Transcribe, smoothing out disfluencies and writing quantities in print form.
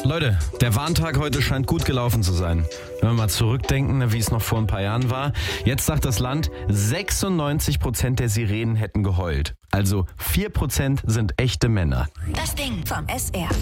Leute, der Warntag heute scheint gut gelaufen zu sein. Wenn wir mal zurückdenken, wie es noch vor ein paar Jahren war. Jetzt sagt das Land, 96% der Sirenen hätten geheult. Also 4% sind echte Männer. Das Ding vom SR.